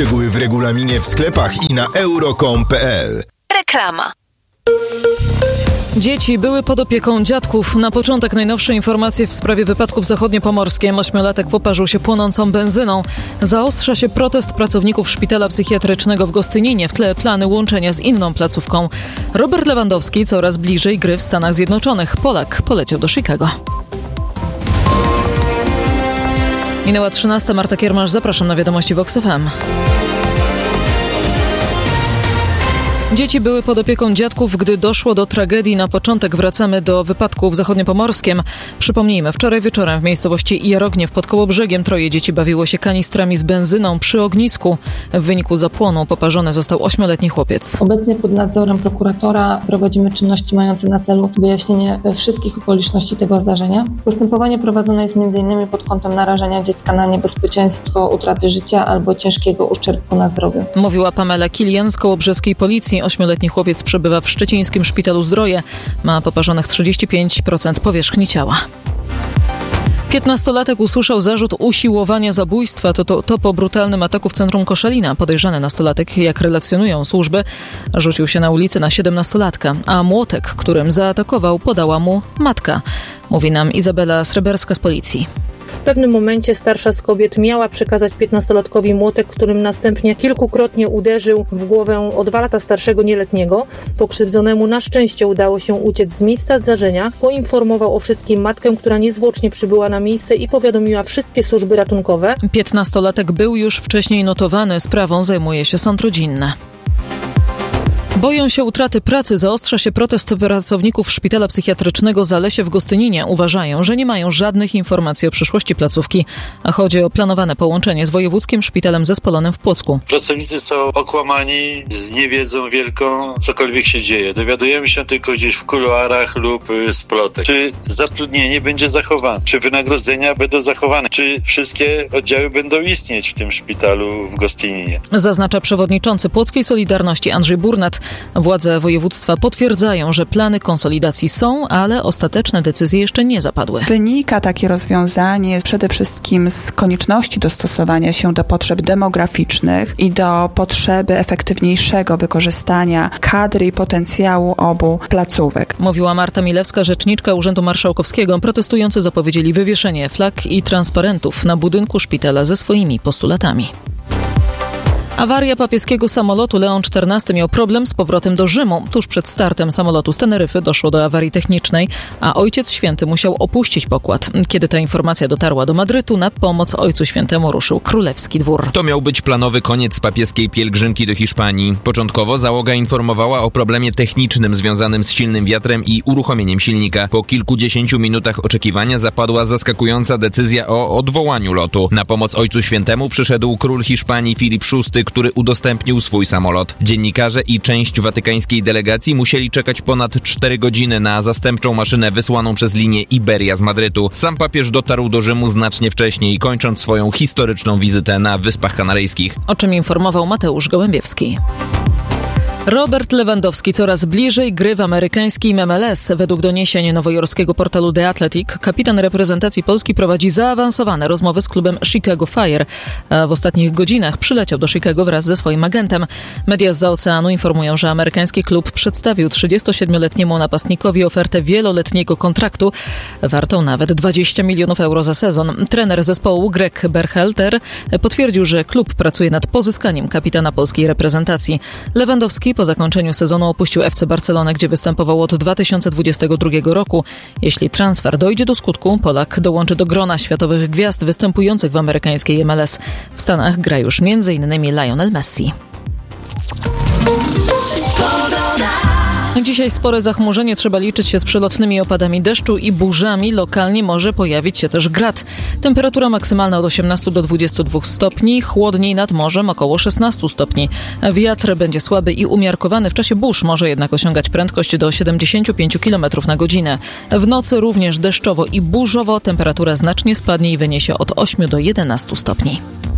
Szczegóły w regulaminie w sklepach i na euro.com.pl. Reklama. Dzieci były pod opieką dziadków. Na początek najnowsze informacje w sprawie wypadków zachodniopomorskim. 8-latek poparzył się płonącą benzyną. Zaostrza się protest pracowników szpitala psychiatrycznego w Gostyninie. W tle plany łączenia z inną placówką. Robert Lewandowski coraz bliżej gry w Stanach Zjednoczonych. Polak poleciał do Chicago. Minęła 13. Marta Kiermasz. Zapraszam na wiadomości Vox FM. Dzieci były pod opieką dziadków, gdy doszło do tragedii. Na początek wracamy do wypadku w Zachodniopomorskiem. Przypomnijmy, wczoraj wieczorem w miejscowości Jarogniew pod Kołobrzegiem 3 dzieci bawiło się kanistrami z benzyną przy ognisku. W wyniku zapłonu poparzony został 8-letni chłopiec. Obecnie pod nadzorem prokuratora prowadzimy czynności mające na celu wyjaśnienie wszystkich okoliczności tego zdarzenia. Postępowanie prowadzone jest m.in. pod kątem narażenia dziecka na niebezpieczeństwo utraty życia albo ciężkiego uszczerbku na zdrowiu. Mówiła Pamela Kilian z kołobrzeskiej policji. 8-letni chłopiec przebywa w szczecińskim szpitalu Zdroje. Ma poparzonych 35% powierzchni ciała. 15-latek usłyszał zarzut usiłowania zabójstwa. To po brutalnym ataku w centrum Koszalina. Podejrzany nastolatek, jak relacjonują służby, rzucił się na ulicę na 17-latka, a młotek, którym zaatakował, podała mu matka. Mówi nam Izabela Sreberska z policji. W pewnym momencie starsza z kobiet miała przekazać 15-latkowi młotek, którym następnie kilkukrotnie uderzył w głowę o 2 lata starszego nieletniego. Pokrzywdzonemu na szczęście udało się uciec z miejsca zdarzenia. Poinformował o wszystkim matkę, która niezwłocznie przybyła na miejsce i powiadomiła wszystkie służby ratunkowe. 15-latek był już wcześniej notowany. Sprawą zajmuje się sąd rodzinny. Boją się utraty pracy. Zaostrza się protest pracowników szpitala psychiatrycznego Zalesie w Gostyninie. Uważają, że nie mają żadnych informacji o przyszłości placówki, a chodzi o planowane połączenie z wojewódzkim szpitalem zespolonym w Płocku. Pracownicy są okłamani, z niewiedzą wielką, cokolwiek się dzieje. Dowiadujemy się tylko gdzieś w kuluarach lub z plotek. Czy zatrudnienie będzie zachowane? Czy wynagrodzenia będą zachowane? Czy wszystkie oddziały będą istnieć w tym szpitalu w Gostyninie? Zaznacza przewodniczący Płockiej Solidarności Andrzej Burnat. Władze województwa potwierdzają, że plany konsolidacji są, ale ostateczne decyzje jeszcze nie zapadły. Wynika takie rozwiązanie przede wszystkim z konieczności dostosowania się do potrzeb demograficznych i do potrzeby efektywniejszego wykorzystania kadry i potencjału obu placówek. Mówiła Marta Milewska, rzeczniczka Urzędu Marszałkowskiego. Protestujący zapowiedzieli wywieszenie flag i transparentów na budynku szpitala ze swoimi postulatami. Awaria papieskiego samolotu. Leon XIV miał problem z powrotem do Rzymu. Tuż przed startem samolotu z Teneryfy doszło do awarii technicznej, a Ojciec Święty musiał opuścić pokład. Kiedy ta informacja dotarła do Madrytu, na pomoc Ojcu Świętemu ruszył Królewski Dwór. To miał być planowy koniec papieskiej pielgrzymki do Hiszpanii. Początkowo załoga informowała o problemie technicznym związanym z silnym wiatrem i uruchomieniem silnika. Po kilkudziesięciu minutach oczekiwania zapadła zaskakująca decyzja o odwołaniu lotu. Na pomoc Ojcu Świętemu przyszedł król Hiszpanii Filip VI, który udostępnił swój samolot. Dziennikarze i część watykańskiej delegacji musieli czekać ponad 4 godziny na zastępczą maszynę wysłaną przez linię Iberia z Madrytu. Sam papież dotarł do Rzymu znacznie wcześniej, kończąc swoją historyczną wizytę na Wyspach Kanaryjskich. O czym informował Mateusz Gołębiewski. Robert Lewandowski coraz bliżej gry w amerykańskim MLS. Według doniesień nowojorskiego portalu The Athletic, kapitan reprezentacji Polski prowadzi zaawansowane rozmowy z klubem Chicago Fire. A w ostatnich godzinach przyleciał do Chicago wraz ze swoim agentem. Media z oceanu informują, że amerykański klub przedstawił 37-letniemu napastnikowi ofertę wieloletniego kontraktu, wartą nawet 20 milionów euro za sezon. Trener zespołu Greg Berhalter potwierdził, że klub pracuje nad pozyskaniem kapitana polskiej reprezentacji. Lewandowski po zakończeniu sezonu opuścił FC Barcelonę, gdzie występował od 2022 roku. Jeśli transfer dojdzie do skutku, Polak dołączy do grona światowych gwiazd występujących w amerykańskiej MLS. W Stanach gra już m.in. Lionel Messi. Dzisiaj spore zachmurzenie, trzeba liczyć się z przelotnymi opadami deszczu i burzami. Lokalnie może pojawić się też grad. Temperatura maksymalna od 18 do 22 stopni, chłodniej nad morzem około 16 stopni. Wiatr będzie słaby i umiarkowany, w czasie burz może jednak osiągać prędkość do 75 km na godzinę. W nocy również deszczowo i burzowo, temperatura znacznie spadnie i wyniesie od 8 do 11 stopni.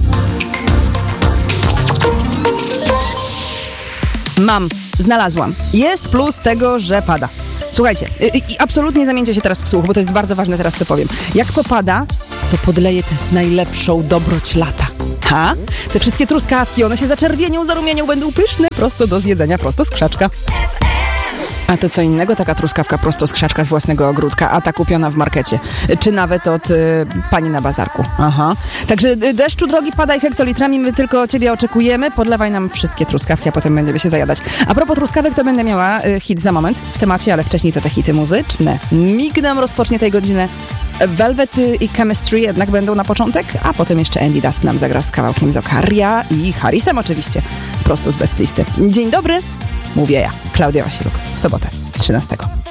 Znalazłam. Jest plus tego, że pada. Słuchajcie, absolutnie zamieńcie się teraz w słuch, bo to jest bardzo ważne teraz, co powiem. Jak popada, to podleje tę najlepszą dobroć lata. Ha? Te wszystkie truskawki, one się zaczerwienią, zarumienią, będą pyszne, prosto do zjedzenia, prosto z krzaczka. A to co innego, taka truskawka prosto z krzaczka z własnego ogródka, a ta kupiona w markecie, czy nawet od pani na bazarku. Aha. Także deszczu drogi, padaj hektolitrami, my tylko ciebie oczekujemy, podlewaj nam wszystkie truskawki, a potem będziemy się zajadać. A propos truskawek, to będę miała hit za moment w temacie, ale wcześniej to te hity muzyczne. Mig nam rozpocznie tej godzinę. Velvet i Chemistry jednak będą na początek, a potem jeszcze Andy Dust nam zagra z kawałkiem z Okaria i Harrisem oczywiście, prosto z Bestlisty. Dzień dobry, mówię ja, Klaudia Wasiluk, w sobotę 13.